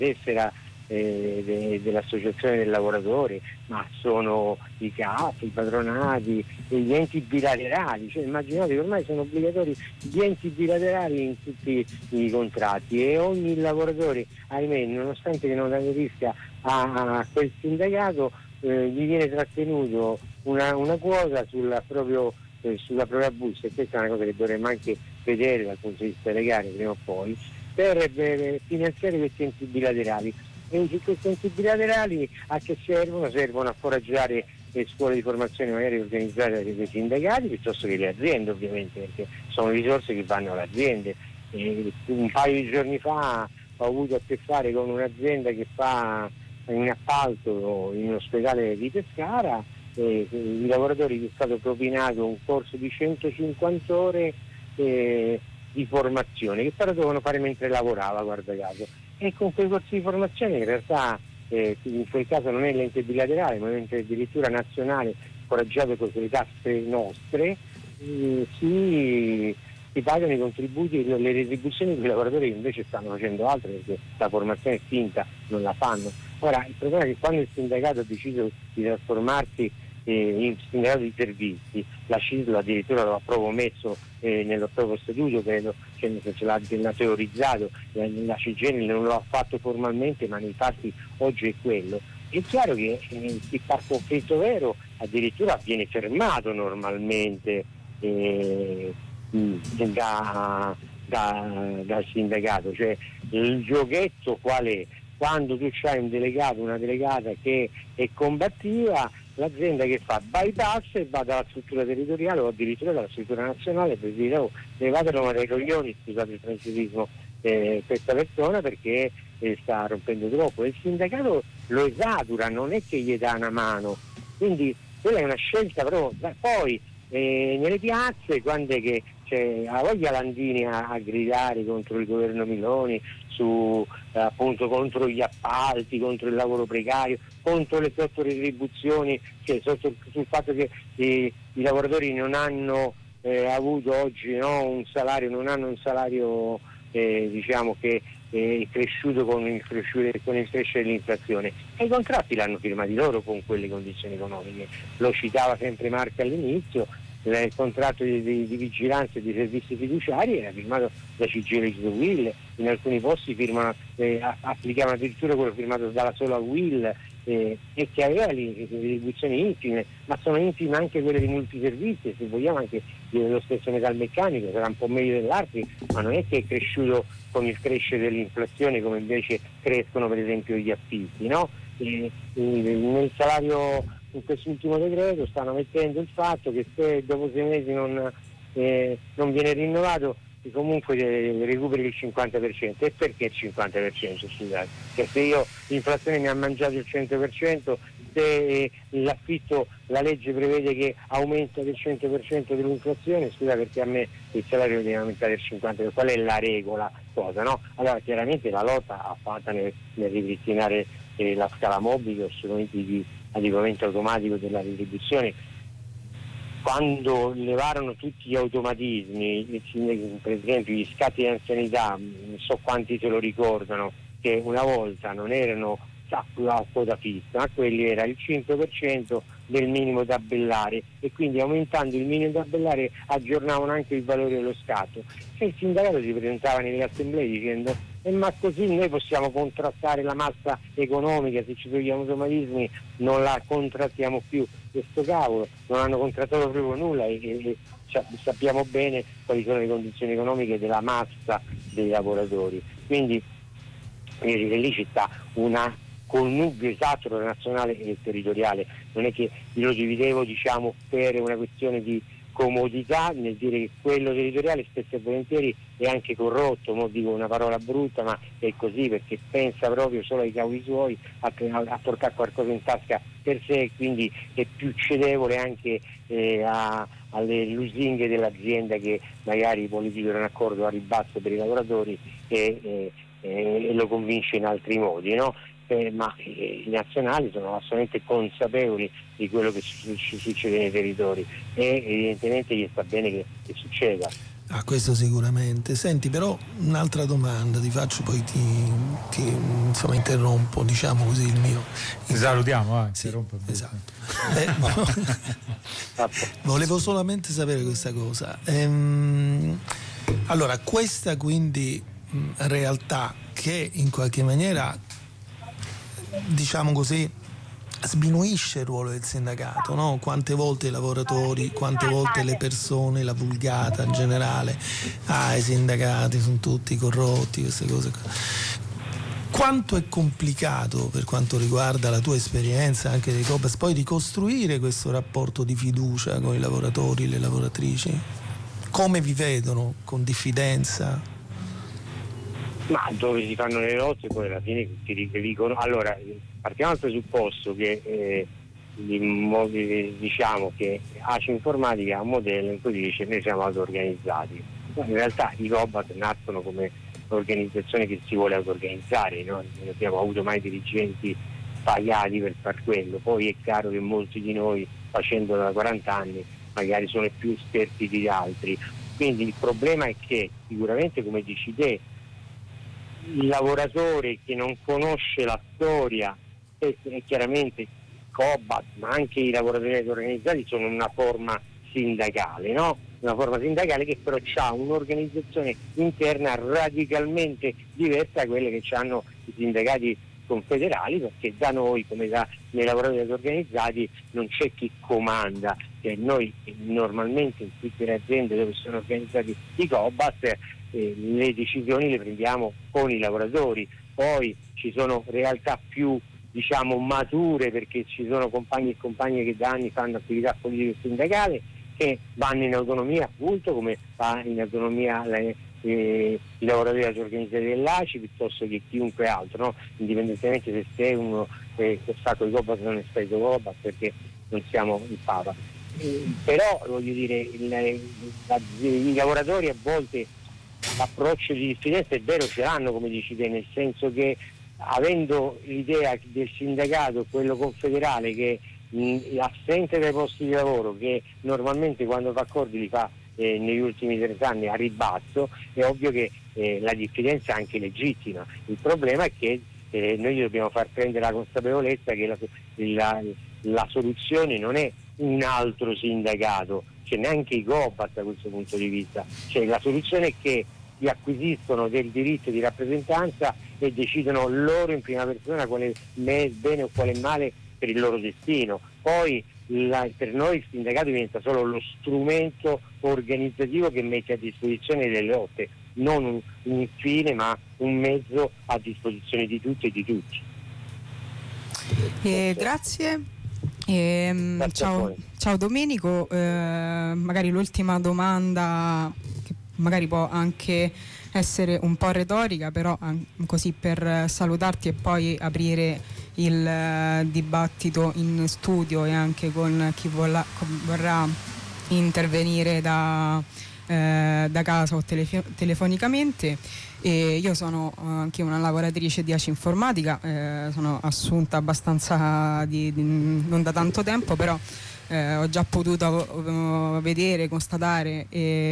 tessera dell'associazione del lavoratore, ma sono i CAF, i patronati, gli enti bilaterali, cioè immaginate che ormai sono obbligatori gli enti bilaterali in tutti i contratti e ogni lavoratore, ahimè, nonostante che non aderisca a quel sindacato, gli viene trattenuto una quota sulla propria busta, e questa è una cosa che dovremmo anche vedere dal punto di vista legale prima o poi, per finanziare questi enti bilaterali. E questi enti bilaterali a che servono? Servono a foraggiare le scuole di formazione magari organizzate dai sindacati piuttosto che le aziende, ovviamente, perché sono risorse che vanno alle aziende. Un paio di giorni fa ho avuto a che fare con un'azienda che fa un appalto in un ospedale di Pescara, i lavoratori che è stato propinato un corso di 150 ore di formazione che però dovevano fare mentre lavorava, guarda caso, e con quei corsi di formazione in realtà in quel caso non è l'ente bilaterale ma l'ente addirittura nazionale foraggiato con le tasse nostre, si pagano i contributi, le retribuzioni dei lavoratori che invece stanno facendo altro perché la formazione è finta, non la fanno. Ora il problema è che quando il sindacato ha deciso di trasformarsi in sindacato di servizi, la CISL addirittura lo ha proprio messo nello proprio statuto, credo, cioè l'ha teorizzato, la CGIL non lo ha fatto formalmente ma nei fatti oggi è quello. È chiaro che chi fa conflitto vero addirittura viene fermato normalmente dal sindacato, cioè il giochetto qual è? Quando tu c'hai un delegato, una delegata che è combattiva, l'azienda che fa bypass e va dalla struttura territoriale o addirittura dalla struttura nazionale per dire levatelo dai coglioni, scusate il francesismo, questa persona perché sta rompendo troppo. E il sindacato lo esatura, non è che gli dà una mano, quindi quella è una scelta però. Poi nelle piazze quando è che c'è a voglia Landini a gridare contro il governo Miloni, appunto contro gli appalti, contro il lavoro precario, contro le sottoretribuzioni, cioè sul fatto che i lavoratori non hanno avuto oggi un salario, non hanno un salario diciamo che è cresciuto con il crescere dell'inflazione, e i contratti l'hanno firmati loro con quelle condizioni economiche. Lo citava sempre Marca all'inizio, il contratto di vigilanza e di servizi fiduciari era firmato da CGIL e Will, in alcuni posti applicavano addirittura quello firmato dalla sola Will, e che aveva le retribuzioni infime, ma sono infime anche quelle di multiservizi, se vogliamo anche lo stesso metalmeccanico sarà un po' meglio dell'altro, ma non è che è cresciuto con il crescere dell'inflazione come invece crescono per esempio gli affitti, no? Nel salario in quest'ultimo decreto stanno mettendo il fatto che se dopo 6 mesi non viene rinnovato comunque recuperi il 50%. E perché il 50%? Scusate, che se l'inflazione mi ha mangiato il 100%, se l'affitto, la legge prevede che aumenta del 100% dell'inflazione, scusa, perché a me il salario deve aumentare il 50%, qual è la regola? Cosa, no? Allora chiaramente la lotta ha fatta nel ripristinare la scala mobile o strumenti di adeguamento automatico della retribuzione. Quando levarono tutti gli automatismi, per esempio gli scatti di anzianità, non so quanti se lo ricordano, che una volta non erano a quota fissa, ma quelli era il 5% del minimo tabellare, e quindi aumentando il minimo tabellare aggiornavano anche il valore dello scatto. E il sindacato si presentava nelle assemblee dicendo ma così noi possiamo contrattare la massa economica, se ci togliamo automatismi non la contrattiamo più. Questo cavolo, non hanno contrattato proprio nulla e sappiamo bene quali sono le condizioni economiche della massa dei lavoratori. Quindi lì ci sta una connubio esatto nazionale e territoriale, non è che lo dividevo per una questione di comodità nel dire che quello territoriale spesso e volentieri è anche corrotto, mo dico una parola brutta ma è così, perché pensa proprio solo ai cavoli suoi, a portare qualcosa in tasca per sé, e quindi è più cedevole anche alle lusinghe dell'azienda che magari i politici erano d'accordo a ribasso per i lavoratori e lo convince in altri modi, no? Ma i nazionali sono assolutamente consapevoli di quello che succede nei territori e evidentemente gli sta bene che succeda. Questo sicuramente. Senti, però un'altra domanda ti faccio, poi ti insomma interrompo, diciamo così, il mio. Salutiamo, sì, esatto. Volevo solamente sapere questa cosa. Allora, questa quindi realtà che in qualche maniera, diciamo così, sminuisce il ruolo del sindacato, no? Quante volte i lavoratori, quante volte le persone, la vulgata in generale, i sindacati sono tutti corrotti, queste cose. Quanto è complicato, per quanto riguarda la tua esperienza anche dei Cobas, poi ricostruire questo rapporto di fiducia con i lavoratori, le lavoratrici? Come vi vedono? Con diffidenza? Ma dove si fanno le lotte poi alla fine ti dicono. Allora, partiamo dal presupposto che diciamo che ACI Informatica ha un modello in cui dice noi siamo auto-organizzati. In realtà i Cobat nascono come organizzazione che si vuole auto-organizzare, non abbiamo avuto mai dirigenti pagati per far quello. Poi è chiaro che molti di noi, facendolo da 40 anni, magari sono più esperti di altri. Quindi il problema è che sicuramente, come dici te, il lavoratore che non conosce la storia, e chiaramente Cobat, ma anche i lavoratori organizzati sono una forma sindacale, no? Una forma sindacale che però ha un'organizzazione interna radicalmente diversa da quelle che hanno i sindacati confederali, perché da noi, come nei lavoratori organizzati, non c'è chi comanda. Cioè, noi normalmente in tutte le aziende dove sono organizzati i Cobat, le decisioni le prendiamo con i lavoratori. Poi ci sono realtà più, diciamo, mature, perché ci sono compagni e compagne che da anni fanno attività politica e sindacale, che vanno in autonomia, appunto come va in autonomia i lavoratori organizzati dell'ACI piuttosto che chiunque altro, no? Indipendentemente se sei uno che sta con i Cobat o non è stato Cobat, perché non siamo il Papa. Però voglio dire, i lavoratori a volte l'approccio di diffidenza è vero ce l'hanno, come dici te, nel senso che avendo l'idea del sindacato, quello confederale, che assente dai posti di lavoro, che normalmente quando fa accordi li fa negli ultimi 30 anni a ribasso, è ovvio che la diffidenza è anche legittima. Il problema è che noi dobbiamo far prendere la consapevolezza che la soluzione non è un altro sindacato, cioè neanche i Cobat da questo punto di vista, cioè la soluzione è che si acquisiscono del diritto di rappresentanza e decidono loro in prima persona quale è bene o quale è male per il loro destino. Poi per noi il sindacato diventa solo lo strumento organizzativo che mette a disposizione delle lotte, non un fine ma un mezzo a disposizione di tutti e di tutti. Grazie. Ciao Domenico, magari l'ultima domanda, che magari può anche essere un po' retorica, però così per salutarti e poi aprire il dibattito in studio e anche con chi vorrà intervenire da casa o telefonicamente. Io sono anche una lavoratrice di ACI Informatica, sono assunta abbastanza non da tanto tempo, però ho già potuto vedere, constatare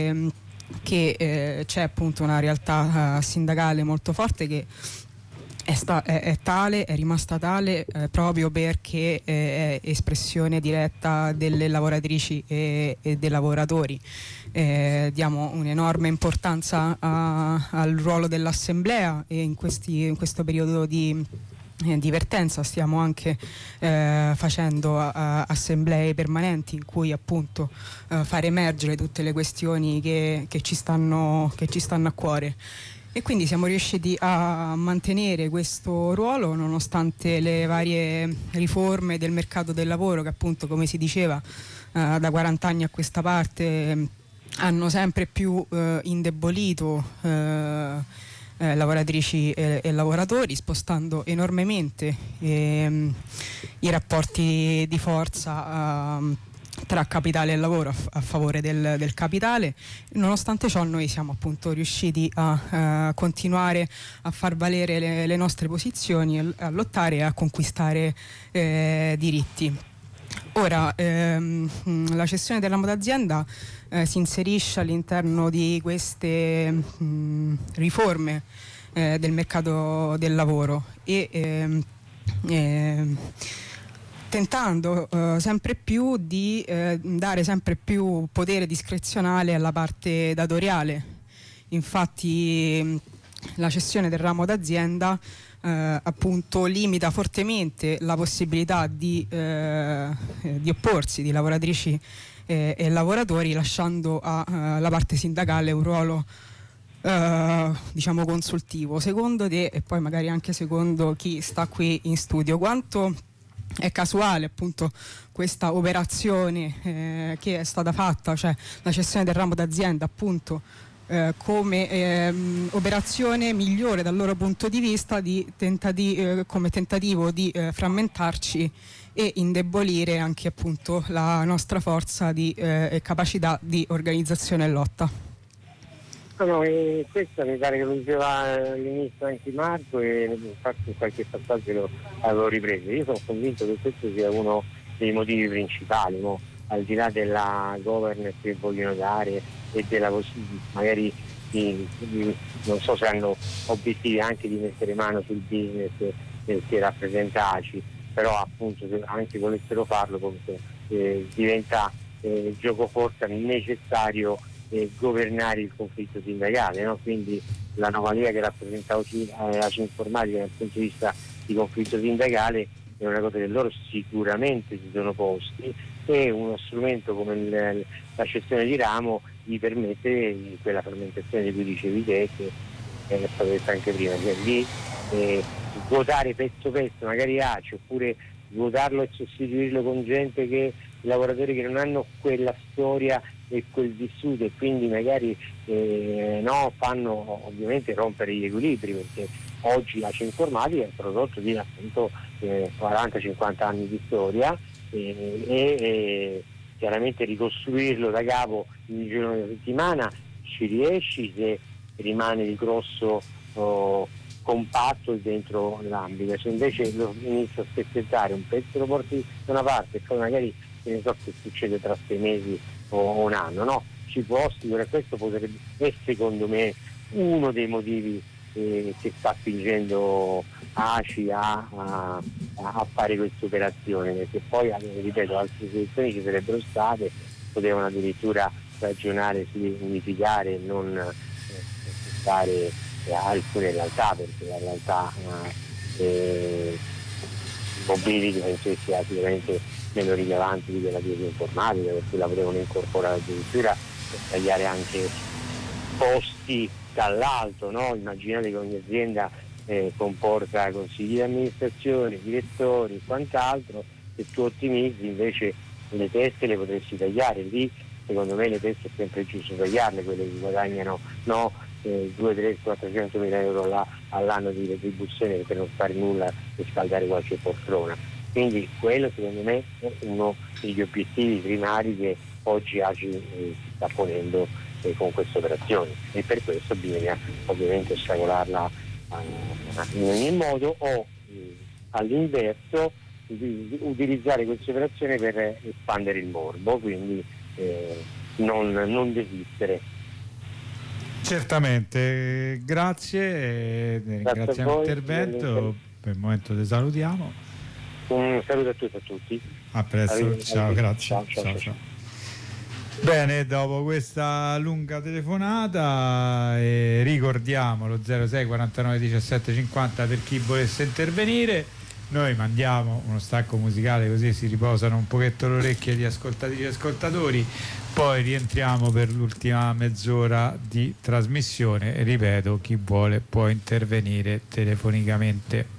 che c'è appunto una realtà sindacale molto forte che è tale, è rimasta tale proprio perché è espressione diretta delle lavoratrici e dei lavoratori. Diamo un'enorme importanza al ruolo dell'assemblea e in questo periodo di vertenza stiamo anche facendo assemblee permanenti in cui appunto far emergere tutte le questioni che ci stanno a cuore. E quindi siamo riusciti a mantenere questo ruolo nonostante le varie riforme del mercato del lavoro che appunto, come si diceva, da 40 anni a questa parte hanno sempre più indebolito lavoratrici e lavoratori, spostando enormemente i rapporti di forza tra capitale e lavoro a favore del capitale. Nonostante ciò noi siamo appunto riusciti a continuare a far valere le nostre posizioni, a lottare e a conquistare diritti. Ora, la cessione del ramo d'azienda si inserisce all'interno di queste riforme del mercato del lavoro e tentando sempre più di dare sempre più potere discrezionale alla parte datoriale. Infatti la cessione del ramo d'azienda appunto limita fortemente la possibilità di opporsi di lavoratrici e lavoratori, lasciando alla parte sindacale un ruolo diciamo consultivo. Secondo te, e poi magari anche secondo chi sta qui in studio, quanto è casuale appunto questa operazione che è stata fatta, cioè la cessione del ramo d'azienda appunto come operazione migliore dal loro punto di vista come tentativo di frammentarci e indebolire anche appunto la nostra forza e capacità di organizzazione e lotta? No, questo mi pare che lo diceva all'inizio anche Marco, e infatti in qualche passaggio lo avevo ripreso. Io sono convinto che questo sia uno dei motivi principali, no? Al di là della governance che vogliono dare e della magari non so se hanno obiettivi anche di mettere mano sul business che rappresentaci, però appunto se anche volessero farlo comunque diventa gioco forza necessario governare il conflitto sindacale, no? Quindi la nuova Lega che rappresenta oggi la informatica dal punto di vista di conflitto sindacale è una cosa che loro sicuramente si sono posti, e uno strumento come la cessione di ramo gli permette quella fermentazione di cui dicevi te, che è stato detto anche prima, cioè di votare pezzo pezzo magari ACI, oppure votarlo e sostituirlo con gente lavoratori che non hanno quella storia e quel vissuto, e quindi magari fanno ovviamente rompere gli equilibri, perché oggi la informatica è un prodotto di appunto 40-50 anni di storia, e chiaramente ricostruirlo da capo in un giorno di settimana ci riesci se rimane di grosso compatto dentro l'ambito. Se invece lo inizia a spezzettare un pezzo, lo porti da una parte e poi magari ne so che succede tra 6 mesi o un anno, no? Ci può assicurare, questo potrebbe è secondo me uno dei motivi che sta spingendo ACI a fare questa operazione, perché poi, ripeto, altre soluzioni ci sarebbero state, potevano addirittura ragionare su unificare e non fare alcune realtà, perché la realtà mobility penso che sia sicuramente meno rilevante di quella di informatica, per cui la potevano incorporare addirittura per tagliare anche posti dall'alto, no? Immaginate che ogni azienda comporta consigli di amministrazione, direttori e quant'altro, se tu ottimizzi invece le teste le potresti tagliare. Lì secondo me le teste è sempre giusto tagliarle, quelle che guadagnano 2, 3, 400 mila euro all'anno di retribuzione per non fare nulla e scaldare qualche poltrona. Quindi quello secondo me è uno degli obiettivi primari che oggi ACI si sta ponendo con queste operazioni, e per questo bisogna ovviamente ostacolarla in ogni modo, o all'inverso utilizzare queste operazioni per espandere il morbo, quindi non desistere. Certamente, grazie, ringraziamo l'intervento, per il momento ti salutiamo. Un saluto a tutti. A presto, ciao, grazie. Ciao. Bene, dopo questa lunga telefonata ricordiamo lo 06 49 17 50 per chi volesse intervenire. Noi mandiamo uno stacco musicale così si riposano un pochetto le orecchie di ascoltatrici e ascoltatori, poi rientriamo per l'ultima mezz'ora di trasmissione e ripeto, chi vuole può intervenire telefonicamente.